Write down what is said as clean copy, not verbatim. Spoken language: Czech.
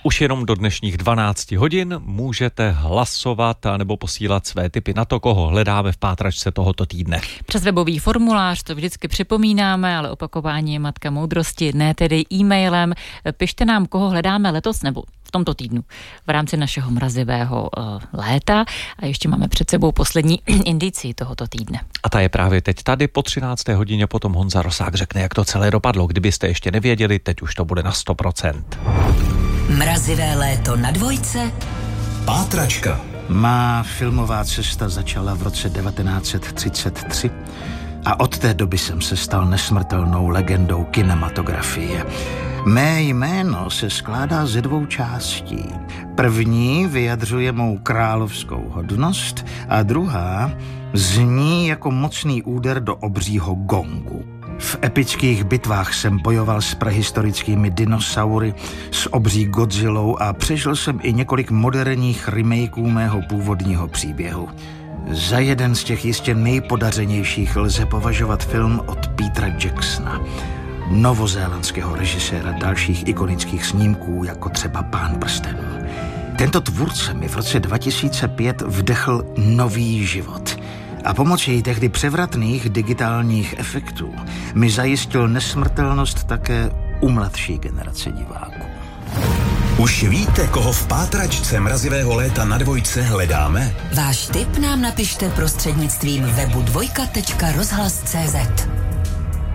Už jenom do dnešních 12 hodin můžete hlasovat nebo posílat své tipy na to, koho hledáme v pátračce tohoto týdne. Přes webový formulář to vždycky připomínáme, ale opakování je matka moudrosti, ne tedy e-mailem. Pište nám, koho hledáme letos nebo v tomto týdnu v rámci našeho mrazivého léta a ještě máme před sebou poslední indici tohoto týdne. A ta je právě teď tady po 13. hodině, potom Honza Rosák řekne, jak to celé dopadlo. Kdybyste ještě nevěděli, teď už to bude na 100%. Mrazivé léto na Dvojce. Pátračka. Má filmová cesta začala v roce 1933 a od té doby jsem se stal nesmrtelnou legendou kinematografie. Mé jméno se skládá ze 2 částí. První vyjadřuje mou královskou hodnost a druhá zní jako mocný úder do obřího gongu. V epických bitvách jsem bojoval s prehistorickými dinosaury, s obří Godzillou a přežil jsem i několik moderních remakeů mého původního příběhu. Za jeden z těch jistě nejpodařenějších lze považovat film od Petera Jacksona, novozélandského režiséra dalších ikonických snímků, jako třeba Pán prstenů. Tento tvůrce mi v roce 2005 vdechl nový život a pomocí tehdy převratných digitálních efektů mi zajistil nesmrtelnost také u mladší generace diváků. Už víte, koho v pátračce mrazivého léta na Dvojce hledáme? Váš tip nám napište prostřednictvím webu dvojka.rozhlas.cz.